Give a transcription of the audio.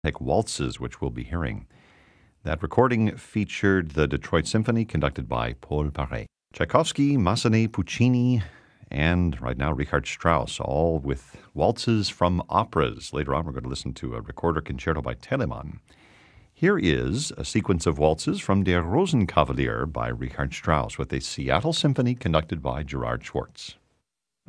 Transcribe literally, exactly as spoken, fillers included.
Waltzes, which we'll be hearing. That recording featured the Detroit Symphony conducted by Paul Paré. Tchaikovsky, Massenet, Puccini, and right now Richard Strauss, all with waltzes from operas. Later on, we're going to listen to a recorder concerto by Telemann. Here is a sequence of waltzes from Der Rosenkavalier by Richard Strauss with a Seattle Symphony conducted by Gerard Schwartz.